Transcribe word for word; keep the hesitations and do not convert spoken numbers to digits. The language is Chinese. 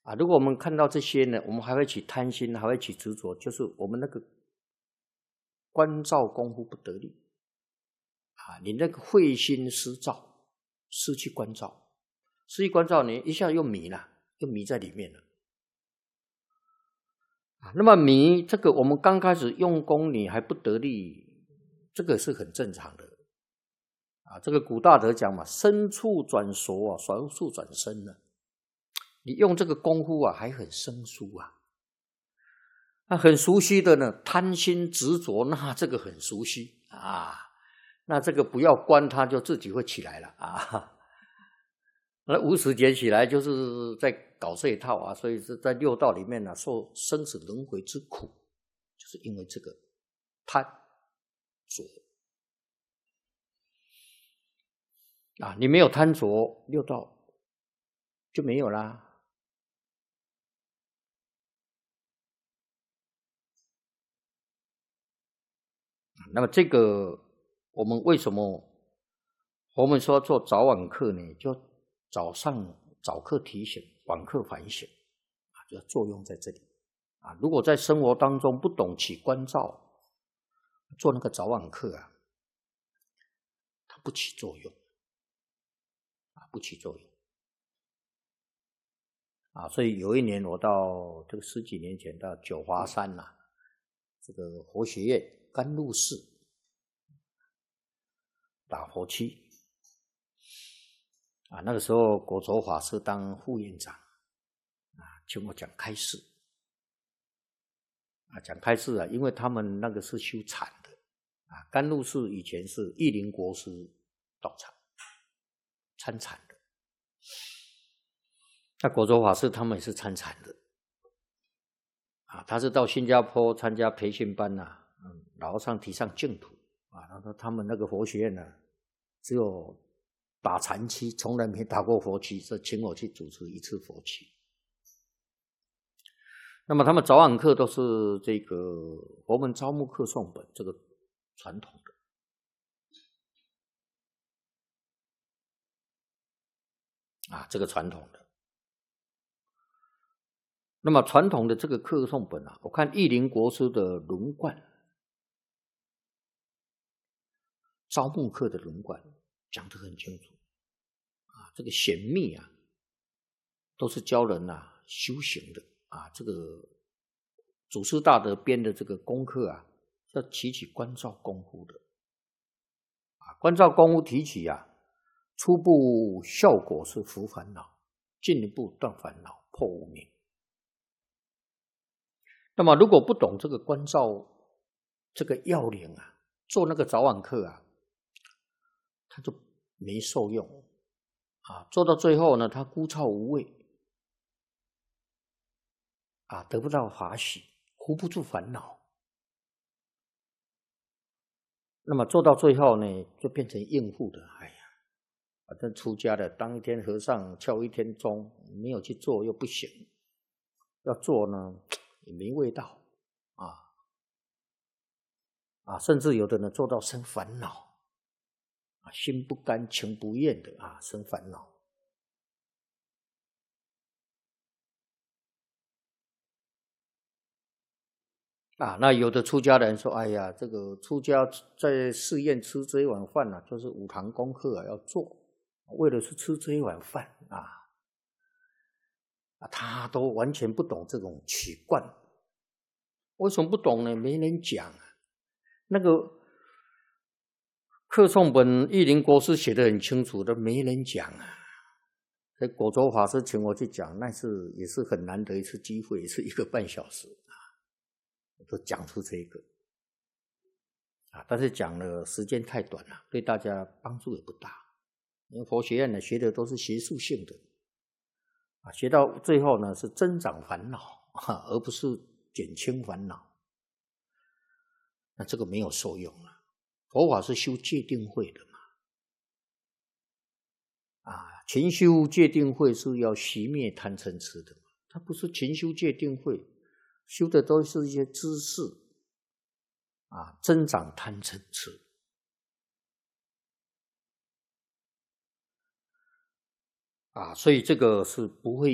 啊，如果我们看到这些呢，我们还会起贪心，还会起执着，就是我们那个观照功夫不得力啊，你那个慧心失照，失去观照，失去观照，你一下又迷了，又迷在里面了。啊，那么迷这个，我们刚开始用功，你还不得力，这个是很正常的。啊，这个古大德讲嘛，深处转熟啊，熟处转深了。你用这个功夫啊，还很生疏啊。那很熟悉的呢，贪心执着，那这个很熟悉啊。那这个不要观它，就自己会起来了啊。那无始劫起来就是在搞这一套啊，所以是在六道里面呢、啊，受生死轮回之苦，就是因为这个贪着啊。你没有贪着，六道就没有啦。那么这个我们为什么我们说做早晚课呢？就早上早课提醒，晚课反省啊，就作用在这里啊。如果在生活当中不懂起观照，做那个早晚课啊，它不起作用啊，不起作用啊。所以有一年我到这个十几年前到九华山呐、啊，这个佛学院甘露寺打佛七啊，那个时候果陀法师当副院长啊，请我讲开示啊，讲开示啊，因为他们那个是修禅的啊，甘露寺以前是义林国师道场参禅的，那果陀法师他们也是参禅的啊，他是到新加坡参加培训班呐、啊，嗯，老和尚提倡净土啊，他说他们那个佛学院呢、啊，只有打禅期，从来没打过佛期，所以请我去主持一次佛期。那么他们早晚课都是这个佛门招募课诵本，这个传统的啊，这个传统的。那么传统的这个课诵本啊，我看义林国师的轮贯，招募课的轮贯讲得很清楚啊，这个显密啊，都是教人啊修行的啊。这个祖师大德编的这个功课啊，要提起观照功夫的啊，观照功夫提起啊，初步效果是伏烦恼，进一步断烦恼，破无明。那么如果不懂这个观照这个要领啊，做那个早晚课啊，他就没受用啊，做到最后呢，他枯燥无味啊，得不到法喜，护不住烦恼。那么做到最后呢，就变成应付的。哎呀，反正出家的当一天和尚敲一天钟，没有去做又不行，要做呢也没味道啊啊，甚至有的人做到生烦恼啊，心不甘情不愿的啊，生烦恼。啊，那有的出家人说：“哎呀，这个出家在寺院吃这一碗饭啊，就是五堂功课啊要做，为了是吃这一碗饭啊，啊，他都完全不懂这种起观。为什么不懂呢？没人讲啊。那个课诵本义林国师写得很清楚的，没人讲啊。所以果陀法师请我去讲，那是也是很难得一次机会，是一个半小时。”都讲出这个啊，但是讲了时间太短了，对大家帮助也不大。因为佛学院呢学的都是学术性的啊，学到最后呢是增长烦恼啊，而不是减轻烦恼。那这个没有受用了。佛法是修戒定慧的嘛，啊，勤修戒定慧是要熄灭贪嗔痴的嘛，它不是勤修戒定慧。修的都是一些知识啊，增长贪嗔痴啊，所以这个是不会